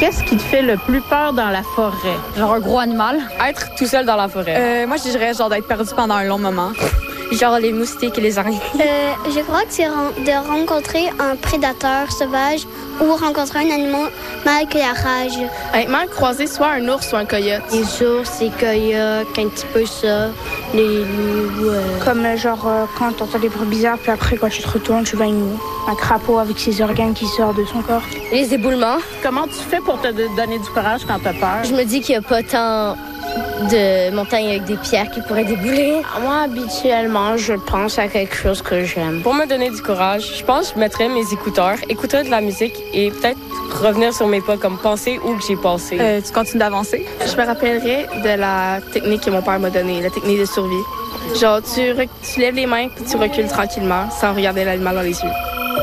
Qu'est-ce qui te fait le plus peur dans la forêt? Genre un gros animal. Être tout seul dans la forêt. Moi, je dirais genre d'être perdu pendant un long moment. Genre les moustiques et les araignées. Je crois que c'est de rencontrer un prédateur sauvage ou rencontrer un animal mal que la rage. Honnêtement, croiser soit un ours ou un coyote. Les ours, les coyotes, un petit peu ça, les loups. Comme quand t'entends des bruits bizarres, puis après quand tu te retournes, tu vois un crapaud avec ses organes qui sort de son corps. Les éboulements. Comment tu fais pour te donner du courage quand t'as peur? Je me dis qu'il n'y a pas tant de montagnes avec des pierres qui pourraient débouler. Moi, habituellement, je pense à quelque chose que j'aime. Pour me donner du courage, je pense que je mettrais mes écouteurs, écouterais de la musique et peut-être revenir sur mes pas, comme penser où que j'ai passé. Tu continues d'avancer. Je me rappellerai de la technique que mon père m'a donnée, la technique de survie. Genre, tu lèves les mains puis tu recules tranquillement sans regarder l'animal dans les yeux.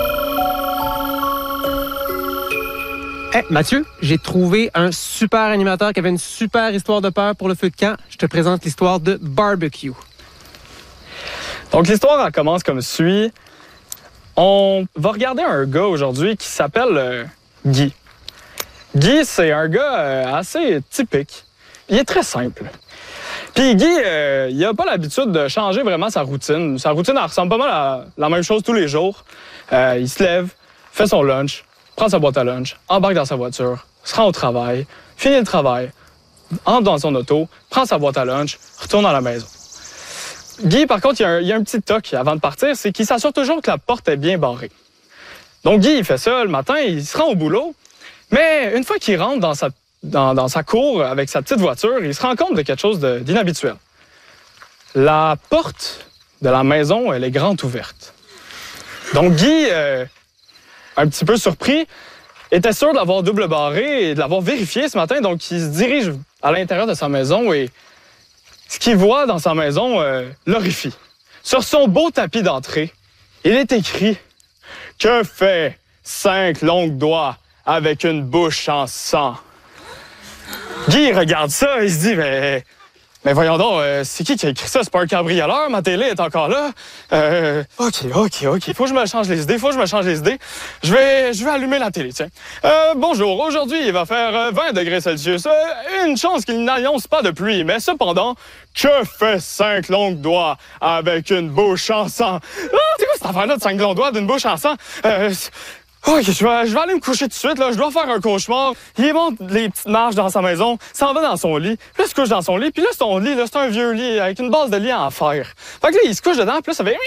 Hey, Mathieu, j'ai trouvé un super animateur qui avait une super histoire de peur pour le feu de camp. Je te présente l'histoire de Barbecue. Donc, l'histoire, elle commence comme suit. On va regarder un gars aujourd'hui qui s'appelle Guy. Guy, c'est un gars assez typique. Il est très simple. Puis Guy, il n'a pas l'habitude de changer vraiment sa routine. Sa routine, elle ressemble pas mal à la même chose tous les jours. Il se lève, fait son lunch, prend sa boîte à lunch, embarque dans sa voiture, se rend au travail, finit le travail, entre dans son auto, prend sa boîte à lunch, retourne à la maison. Guy, par contre, il y a un petit toc avant de partir, c'est qu'il s'assure toujours que la porte est bien barrée. Donc Guy, il fait ça le matin, il se rend au boulot, mais une fois qu'il rentre dans sa cour avec sa petite voiture, il se rend compte de quelque chose d'inhabituel. La porte de la maison, elle est grande ouverte. Donc Guy, un petit peu surpris, était sûr de l'avoir double barré et de l'avoir vérifié ce matin, donc il se dirige à l'intérieur de sa maison et ce qu'il voit dans sa maison l'horrifie. Sur son beau tapis d'entrée, il est écrit « Que fait 5 longs doigts avec une bouche en sang? » Guy regarde ça et il se dit « Mais voyons donc, c'est qui a écrit ça? C'est pas un cambrioleur? Ma télé est encore là? OK. Faut que je me change les idées, Je vais allumer la télé, tiens. Bonjour, aujourd'hui, il va faire 20 degrés Celsius. Une chance qu'il n'annonce pas de pluie, mais cependant, que fait 5 longs doigts avec une bouche en sang? Ah, c'est quoi cette affaire-là de 5 longs doigts d'une bouche en sang? OK, je vais aller me coucher tout de suite, là. Je dois faire un cauchemar. Il monte les petites marches dans sa maison, s'en va dans son lit. Puis là, il se couche dans son lit. Puis là, son lit, là, c'est un vieux lit avec une base de lit en fer. Fait que là, il se couche dedans. Puis là, ça fait...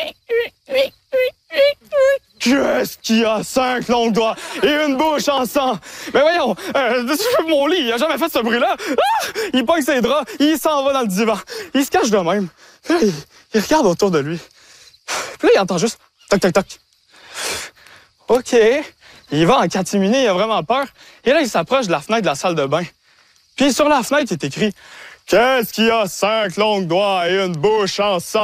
Qu'est-ce qu'il a 5 longs doigts et une bouche en sang? Mais voyons, mon lit, il a jamais fait ce bruit-là. Ah! Il pogne ses draps, il s'en va dans le divan. Il se cache de même. Puis là, il regarde autour de lui. Puis là, il entend juste... Toc, toc, toc. OK. Il va en catimini, il a vraiment peur. Et là, il s'approche de la fenêtre de la salle de bain. Puis sur la fenêtre, il est écrit « Qu'est-ce qui a 5 longs doigts et une bouche en sang? »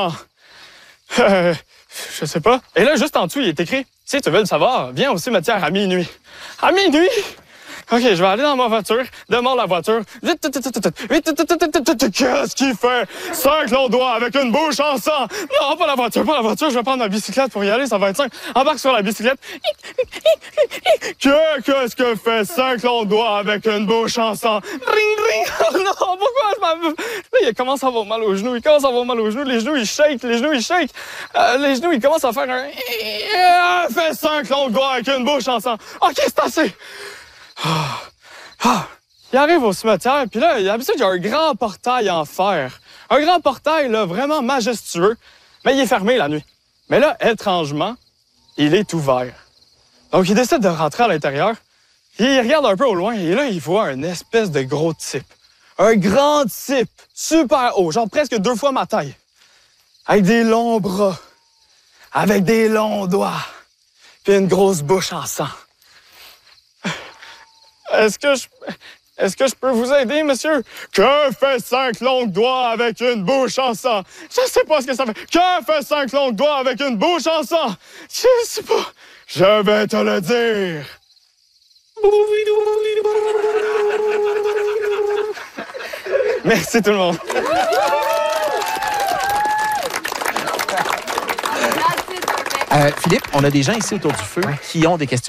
Je sais pas. Et là, juste en dessous, il est écrit « Si tu veux le savoir, viens au cimetière à minuit. » À minuit? OK, je vais aller dans ma voiture, démarre la voiture. Vite, qu'est-ce qu'il fait? 5 longs doigts avec une bouche en sang. Non, pas la voiture. Je vais prendre ma bicyclette pour y aller, ça va être 5. Embarque sur la bicyclette. Qu'est-ce que fait 5 longs doigts avec une bouche en sang? Ring, ring. Oh non, pourquoi je m'en... Là, il commence à avoir mal aux genoux. Les genoux, ils shake. Les genoux, ils commencent à faire un... Fait 5 longs doigts avec une bouche en sang. OK, c'est assez. Il arrive au cimetière, puis là, d'habitude, il y a un grand portail en fer. Un grand portail, là, vraiment majestueux. Mais il est fermé la nuit. Mais là, étrangement, il est ouvert. Donc, il décide de rentrer à l'intérieur. Il regarde un peu au loin, et là, il voit une espèce de gros type. Un grand type, super haut, genre presque 2 fois ma taille. Avec des longs bras, avec des longs doigts, puis une grosse bouche en sang. Est-ce que je peux vous aider, monsieur? Que fait 5 longs doigts avec une bouche en sang? Je sais pas ce que ça fait. Que fait 5 longs doigts avec une bouche en sang? Je sais pas. Je vais te le dire. Merci tout le monde. Philippe, on a des gens ici autour du feu qui ont des questions.